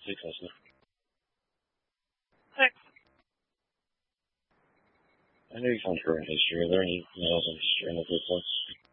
Thanks, Leslie. Thanks. I know you found her in history. Are there any nails in history in the blue points?